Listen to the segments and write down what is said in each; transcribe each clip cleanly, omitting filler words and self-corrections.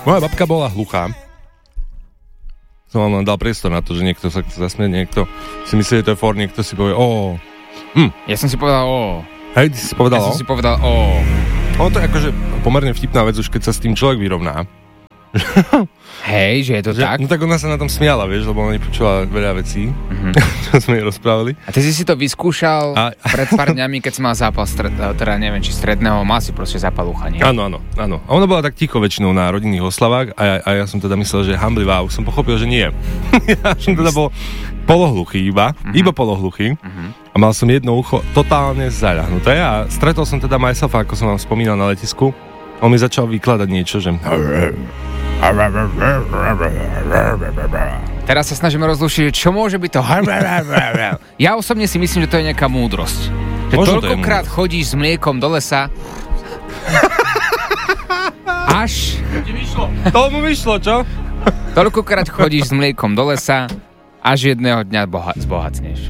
Moja babka bola hluchá. Som vám dal priestor na to, že niekto sa zasmie, niekto si myslí, že to je for, niekto si povie Ja som si povedal Hej, ty si povedal Ja som si povedal Ono to je akože pomerne vtipná vec, už keď sa s tým človek vyrovná. Hej, že je to tak? No tak ona sa na tom smiala, vieš, lebo ona nepočula veľa vecí, čo sme jej rozprávali. A ty si to vyskúšal pred pár dňami, keď si mal zápal, teda neviem, či stredného, mal si proste zápal ucha, nie? Áno. A ona bola tak ticho väčšinou na rodinných oslavách a ja som teda myslel, že je hamblivá, už som pochopil, že nie. Ja som teda bol polohluchý iba polohluchý a mal som jedno ucho totálne zaľahnuté a stretol som teda myself, ako som vám spomínal na letisku. On mi začal vykladať niečo, že... Teraz sa snažíme rozlušiť, čo môže byť to... Ja osobne si myslím, že to je nejaká múdrosť. Že toľkokrát chodíš s mliekom do lesa... Až... To mu vyšlo, čo? Toľkokrát chodíš s mliekom do lesa, až jedného dňa zbohacneš.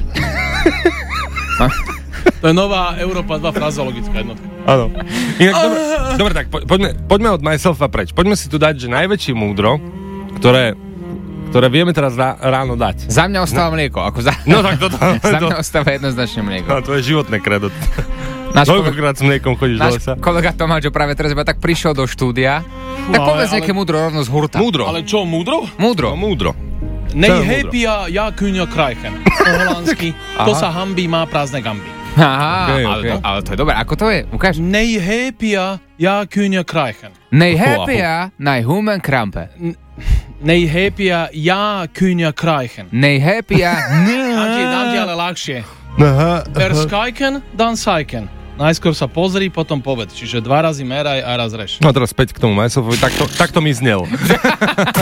To je nová Európa 2 frazeologická jednotka. Áno. Inak, dobre, tak poďme od myselfa preč. Poďme si tu dať, že najväčšie múdro, ktoré vieme teraz ráno dať. Za mňa ostáva mlieko. No tak toto. Za mňa ostáva jednoznačne mlieko. No, to je životné kredo. Koľkokrát s mliekom chodíš do lesa? Náš kolega Tomáš, čo práve teraz iba tak prišiel do štúdia, tak povedz nejaké múdro rovno z hurta. Múdro. Ale čo, múdro? Múdro. Nejhépia ja kýňa krajchen. Po holandsky. To sa hambí, má prázdne gamby. Aha, okay. Ale to je dobré. Ako to je? Ukáž. Nejhépia ja kýňa krajchen. Nejhépia najhumen krampe. Nejhépia ja kýňa krajchen. Nejhépia... Dám ti ale ľahšie. Skajken, dan sajken. Najskôr sa pozri, potom povedz. Čiže 2 razy meraj a raz reš. No teraz späť k tomu myselfovi. Takto mi znel.